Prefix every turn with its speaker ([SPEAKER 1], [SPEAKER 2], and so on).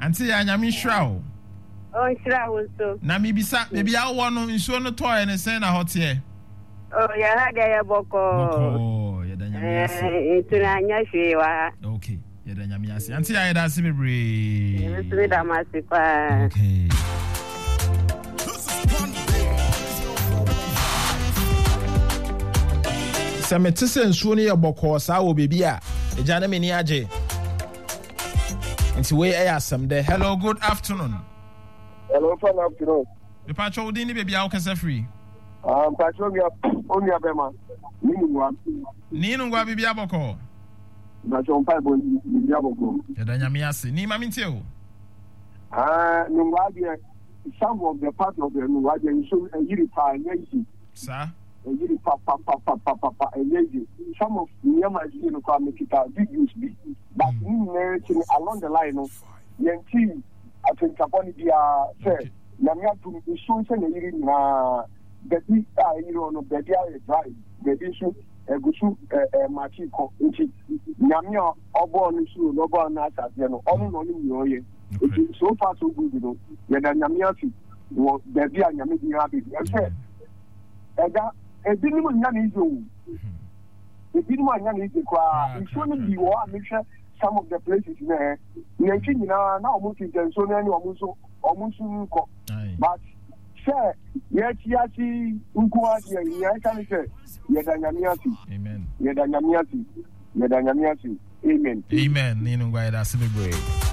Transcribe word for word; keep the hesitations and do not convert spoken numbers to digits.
[SPEAKER 1] Auntie anyame hwra o.
[SPEAKER 2] Oh, hwra wo so.
[SPEAKER 1] Na me bisa, me bia wo no nsuo no toy ne sen na hote.
[SPEAKER 2] Oh, ya ha ga ya boko.
[SPEAKER 1] Boko, ya da nyame ase.
[SPEAKER 2] Eh, tunanya hwe wa.
[SPEAKER 1] Okay, ya da nyame ase. Auntie ya da ase bebre.
[SPEAKER 2] Nsu da mase pa.
[SPEAKER 1] Okay. Sɛ mete sɛ nsuo no yɛ bɔkɔɔ saa wɔ baabi a agya ne m'ani agye nti wei ɛyɛ asɛm dɛ. Hello, good afternoon.
[SPEAKER 3] Hello, good afternoon.
[SPEAKER 1] Mepatwɛ wo din ne baabi a wokasa firi.
[SPEAKER 3] Ah, mpatwɛ mi oni abema. Ni ngwa.
[SPEAKER 1] Ni ngwa baabi a bɔkɔɔ.
[SPEAKER 3] Mpatwɛ mpa bo baabi a bɔkɔɔ.
[SPEAKER 1] Yɛda nyame ase. Ni ma mentie o.
[SPEAKER 3] Ah, ni ngwa deɛ some of the part of the ngwa deɛ nso yiri pa nyɛ
[SPEAKER 1] Sa?
[SPEAKER 3] Yiri pa pa pa pa pa pa pa nyɛ some of nyama yi no kwa mekita videos bi. But ni ne along the line no yɛnti atentapɔ ni bia sɛ na me atum nso sɛ na yiri na baabi a yiri no baabi a dry baabi nso egusu eh machi ko nti nyame ɔbɔ no so no ɔbɔ na asase no ɔno no no yɛ nti so far so good no yɛ da nyame afi wɔ baabi a nyame bi ha bi ɛsɛ ɛda ebinom nya ne izo ebinom anya ne izo kwa nso no bi wɔ a mehwɛ some of the places na yɛnti nyinaa na ɔmo ti nso na ne ɔmo nso ɔmo nso nkɔ but sɛ yɛti ati nkuwa deɛ yɛ ka ne sɛ yɛda nyame ase
[SPEAKER 1] amen
[SPEAKER 3] yɛda nyame ase yɛda nyame ase amen
[SPEAKER 1] amen ni no gwa yɛda ase bebree.